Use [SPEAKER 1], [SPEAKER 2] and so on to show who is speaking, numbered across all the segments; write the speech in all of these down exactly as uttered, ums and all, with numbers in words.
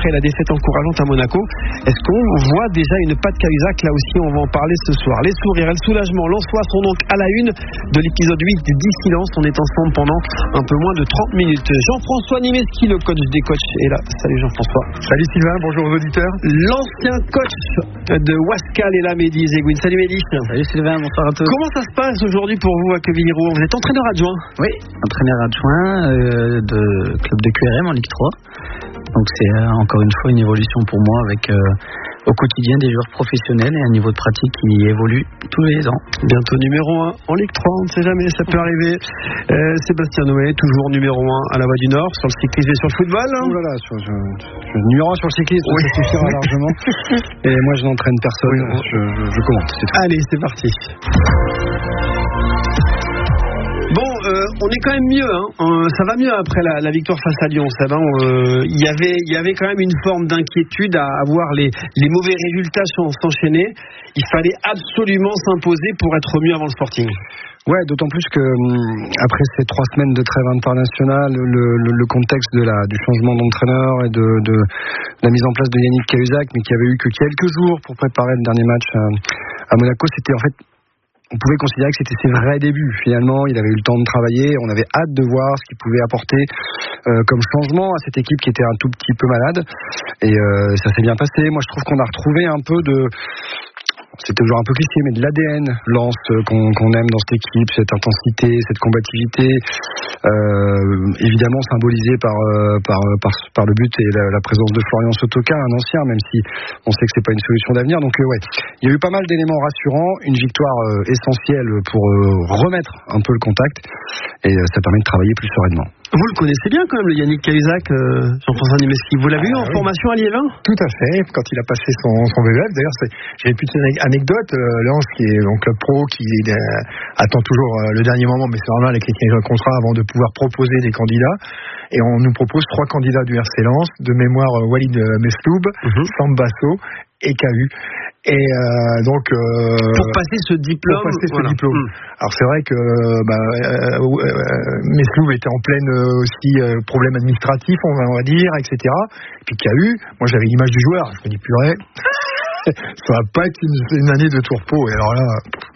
[SPEAKER 1] après la défaite encourageante à Monaco. Est-ce qu'on voit déjà une patte Cahuzac? Là aussi, on va en parler ce soir. Les sourires et le soulagement, Lensois sont donc à la une de l'épisode huit dix Silence. On est ensemble pendant un peu moins de trente minutes. Jean-François Nimeski, le coach des coachs, est là. Salut Jean-François.
[SPEAKER 2] Salut Sylvain, bonjour aux auditeurs.
[SPEAKER 1] L'ancien coach de Wascal est là, Mehdi Zegouine. Salut Mehdi.
[SPEAKER 3] Salut Sylvain, bonsoir à tous.
[SPEAKER 1] Comment ça se passe aujourd'hui pour vous à Quevilly-Rouen? Vous êtes entraîneur adjoint?
[SPEAKER 3] Oui, entraîneur adjoint euh, de club de Q R M en Ligue trois. Donc c'est euh, encore une fois une évolution pour moi avec euh, au quotidien des joueurs professionnels et un niveau de pratique qui évolue tous les ans.
[SPEAKER 1] Bientôt numéro un en Ligue trois, on ne sait jamais, ça peut arriver. Euh, Sébastien Noé, toujours numéro un à la Voix du Nord, sur le cyclisme et sur le football.
[SPEAKER 2] Oh là là, sur, je, je, numéro un sur le cyclisme, oui. Ça suffira largement. Et moi je n'entraîne personne, oui, je, je, je commente. C'est tout.
[SPEAKER 1] Allez, c'est parti. Bon, euh, on est quand même mieux, hein. euh, ça va mieux après la, la victoire face à Lyon. Il euh, y avait, il y avait quand même une forme d'inquiétude à, à voir les, les mauvais résultats s'enchaîner. Il fallait absolument s'imposer pour être mieux avant le Sporting.
[SPEAKER 2] Ouais, d'autant plus que après ces trois semaines de trêve internationale, le, le, le contexte de la, du changement d'entraîneur et de, de la mise en place de Yannick Cahuzac, mais qui avait eu que quelques jours pour préparer le dernier match à, à Monaco, c'était en fait... On pouvait considérer que c'était ses vrais débuts. Finalement, il avait eu le temps de travailler. On avait hâte de voir ce qu'il pouvait apporter euh, comme changement à cette équipe qui était un tout petit peu malade. Et euh, ça s'est bien passé. Moi, je trouve qu'on a retrouvé un peu de... C'est toujours un peu cliché, mais de l'A D N Lens qu'on, qu'on aime dans cette équipe, cette intensité, cette combativité, euh, évidemment symbolisée par, euh, par, par, par le but et la, la présence de Florian Sotoka, un ancien, même si on sait que c'est pas une solution d'avenir. Donc euh, ouais, il y a eu pas mal d'éléments rassurants, une victoire euh, essentielle pour euh, remettre un peu le contact, et euh, ça permet de travailler plus sereinement.
[SPEAKER 1] Vous le connaissez bien quand même, le Yannick Cahuzac, euh, Jean-François Nimeski. Vous l'avez ah, vu en oui. formation à Liévin?
[SPEAKER 2] Tout à fait, quand il a passé son, son B E F. D'ailleurs, c'est, j'ai une petite anecdote. Euh, Lens, qui est donc club pro, qui euh, attend toujours euh, le dernier moment, mais c'est normal avec les signatures de contrat avant de pouvoir proposer des candidats. Et on nous propose trois candidats du R C Lens, de mémoire euh, Walid Mesloub, uh-huh. Sam Basso et K U. Et euh, donc euh,
[SPEAKER 1] pour passer ce diplôme,
[SPEAKER 2] pour passer ce
[SPEAKER 1] voilà.
[SPEAKER 2] diplôme. Mmh. Alors c'est vrai que bah, euh, euh, Mesloub était en pleine euh, aussi euh, problème administratif, on va, on va dire, et cetera. Et puis K U, moi j'avais l'image du joueur, je me dis purée, ça va pas être une, une année de tourpeau. Et alors là,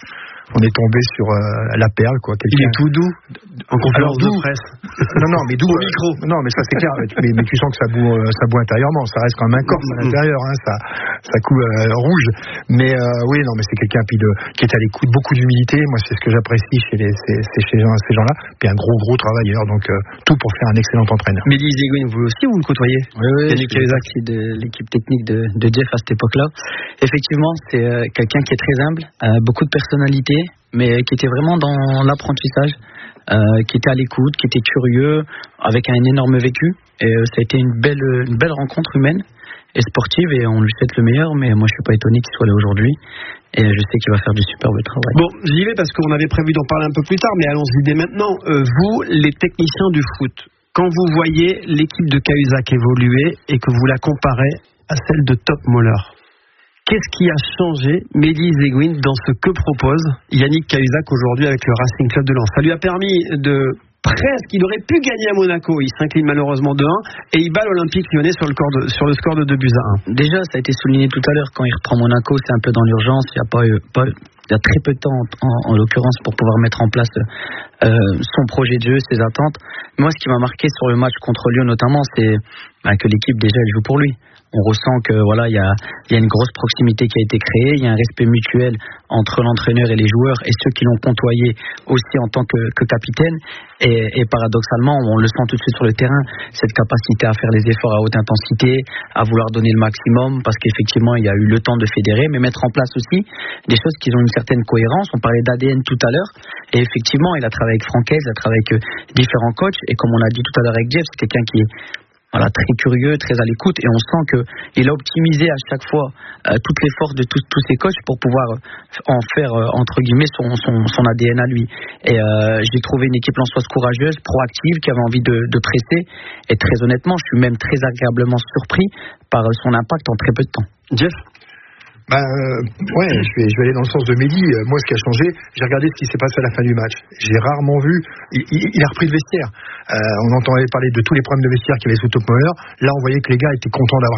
[SPEAKER 2] on est tombé sur euh, la perle, quoi. Quelqu'un...
[SPEAKER 1] Il est tout doux en conférence de presse.
[SPEAKER 2] Non, non, mais doux
[SPEAKER 1] au
[SPEAKER 2] euh,
[SPEAKER 1] micro.
[SPEAKER 2] Non, mais ça c'est clair. mais, mais tu sens que ça boue, euh, ça boue intérieurement. Ça reste quand même un corps à l'intérieur, hein. Ça, ça coule euh, rouge. Mais euh, oui, non, mais c'est quelqu'un puis de, qui est à l'écoute, beaucoup d'humilité. Moi, c'est ce que j'apprécie chez les, c'est, c'est chez ces gens-là. Puis un gros, gros travailleur. Donc euh, tout pour faire un excellent entraîneur.
[SPEAKER 1] Mehdi Zegouine, vous aussi, vous le côtoyez?
[SPEAKER 3] Oui, oui. Je fais partie de l'équipe technique de, de Jeff à cette époque-là. Effectivement, c'est euh, quelqu'un qui est très humble, euh, beaucoup de personnalité, mais qui était vraiment dans l'apprentissage, euh, qui était à l'écoute, qui était curieux, avec un énorme vécu. Et euh, ça a été une belle, une belle rencontre humaine et sportive, et on lui souhaite le meilleur, mais moi je suis pas étonné qu'il soit là aujourd'hui, et je sais qu'il va faire du superbe travail.
[SPEAKER 1] Bon, j'y vais parce qu'on avait prévu d'en parler un peu plus tard, mais allons-y dès maintenant. Euh, vous, les techniciens du foot, quand vous voyez l'équipe de Cahuzac évoluer et que vous la comparez à celle de Top Moller, qu'est-ce qui a changé, Mehdi Zegouine, dans ce que propose Yannick Cahuzac aujourd'hui avec le Racing Club de Lens? Ça lui a permis de presque, il aurait pu gagner à Monaco, il s'incline malheureusement deux un, et il bat l'Olympique Lyonnais sur le, de, sur le score de deux buts à un.
[SPEAKER 3] Déjà, ça a été souligné tout à l'heure, quand il reprend Monaco, c'est un peu dans l'urgence, il y a pas eu... Pas... Il y a très peu de temps, en, en l'occurrence, pour pouvoir mettre en place euh, son projet de jeu, ses attentes. Moi, ce qui m'a marqué sur le match contre Lyon, notamment, c'est bah, que l'équipe, déjà, elle joue pour lui. On ressent que voilà, il y a, il y a une grosse proximité qui a été créée, il y a un respect mutuel entre l'entraîneur et les joueurs et ceux qui l'ont côtoyé aussi en tant que, que capitaine. Et, et paradoxalement, on le sent tout de suite sur le terrain, cette capacité à faire les efforts à haute intensité, à vouloir donner le maximum, parce qu'effectivement, il y a eu le temps de fédérer, mais mettre en place aussi des choses qui ont une certaine cohérence. On parlait d'A D N tout à l'heure, et effectivement, il a travaillé avec Francaise, il a travaillé avec différents coachs, et comme on l'a dit tout à l'heure avec Jeff, c'est quelqu'un qui est voilà, très curieux, très à l'écoute, et on sent qu'il a optimisé à chaque fois euh, toutes les forces de tous, tous ses coachs pour pouvoir en faire, euh, entre guillemets, son, son, son A D N à lui. Et euh, j'ai trouvé une équipe lensoise courageuse, proactive, qui avait envie de, de presser, et très honnêtement, je suis même très agréablement surpris par son impact en très peu de temps.
[SPEAKER 1] Jeff ?
[SPEAKER 2] Bah, euh, ouais, je vais, je vais aller dans le sens de Mehdi. Euh, moi, ce qui a changé, j'ai regardé ce qui s'est passé à la fin du match. J'ai rarement vu. Il, il, il a repris le vestiaire. Euh, on entendait parler de tous les problèmes de vestiaire qu'il y avait sous Top Moller. Là, on voyait que les gars étaient contents d'avoir